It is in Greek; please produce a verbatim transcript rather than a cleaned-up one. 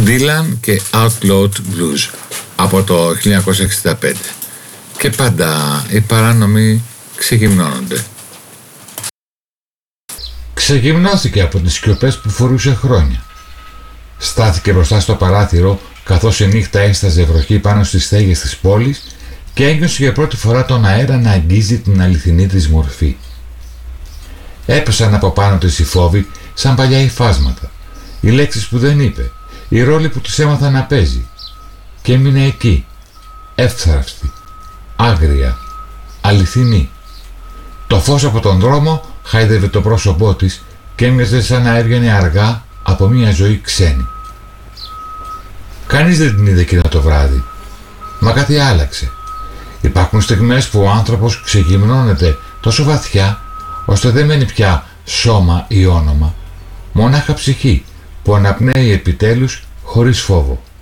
Dylan και Outlawed Blues από το χίλια εννιακόσια εξήντα πέντε. Και πάντα οι παράνομοι ξεγυμνώνονται. Ξεγυμνώθηκε από τις σιωπές που φορούσε χρόνια. Στάθηκε μπροστά στο παράθυρο καθώς η νύχτα έσταζε βροχή πάνω στις στέγες της πόλης και ένιωσε για πρώτη φορά τον αέρα να αγγίζει την αληθινή της μορφή. Έπεσαν από πάνω της οι φόβοι σαν παλιά υφάσματα, οι λέξεις που δεν είπε, οι ρόλοι που τους έμαθα να παίζει, και έμεινε εκεί, εύθραυστη, άγρια, αληθινή. Το φως από τον δρόμο χάιδευε το πρόσωπό της και έμοιαζε σαν να έβγαινε αργά από μια ζωή ξένη. Κανείς δεν την είδε εκείνο το βράδυ, μα κάτι άλλαξε. Υπάρχουν στιγμές που ο άνθρωπος ξεγυμνώνεται τόσο βαθιά ώστε δεν μένει πια σώμα ή όνομα, μονάχα ψυχή που αναπνέει επιτέλους χωρίς φόβο.